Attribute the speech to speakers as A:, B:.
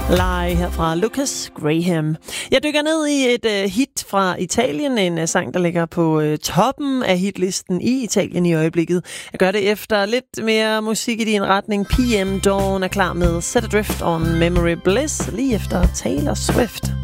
A: Lie her fra Lucas Graham. Jeg dykker ned i et hit fra Italien, en sang, der ligger på toppen af hitlisten i Italien i øjeblikket. Jeg gør det efter lidt mere musik i din retning. PM Dawn er klar med Set Adrift on Memory Bliss, lige efter Taylor Swift.